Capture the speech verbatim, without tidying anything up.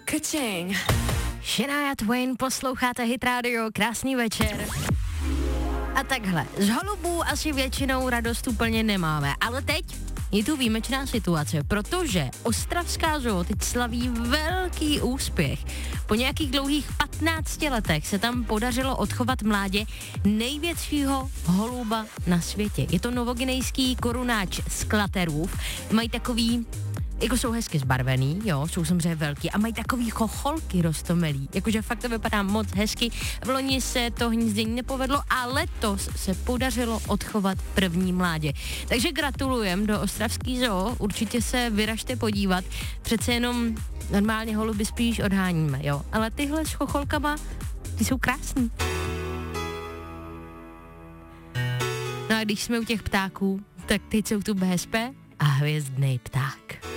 Ka-ching. Shania Twain, posloucháte Hit Radio, krásný večer. A takhle, z holubů asi většinou radost úplně nemáme, ale teď je tu výjimečná situace, protože ostravská zoo teď slaví velký úspěch. Po nějakých dlouhých patnácti letech se tam podařilo odchovat mládě největšího holuba na světě. Je to novoginejský korunáč z Klaterův. Mají takový, jako jsou hezky zbarvený, jo, jsou samozřejmě velký a mají takový chocholky roztomelý, jakože fakt to vypadá moc hezky. V loni se to hnízdění nepovedlo a letos se podařilo odchovat první mládě. Takže gratulujem do ostravský zoo, určitě se vyražte podívat, přece jenom normálně holuby spíš odháníme, jo, ale tyhle s chocholkama, ty jsou krásný. No a když jsme u těch ptáků, tak teď jsou tu B S P a hvězdnej pták.